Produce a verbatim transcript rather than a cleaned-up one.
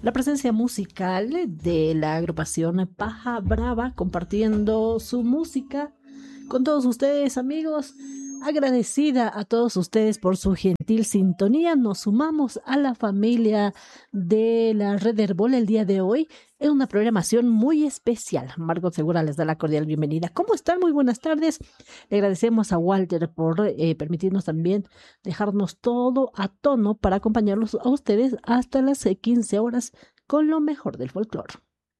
la presencia musical de la agrupación Paja Brava, compartiendo su música con todos ustedes, amigos. Agradecida a todos ustedes por su gentil sintonía. Nos sumamos a la familia de la Red Herbol el día de hoy en una programación muy especial. Margot Segura les da la cordial bienvenida. ¿Cómo están? Muy buenas tardes. Le agradecemos a Walter por eh, permitirnos también dejarnos todo a tono para acompañarlos a ustedes hasta las quince horas con lo mejor del folclore.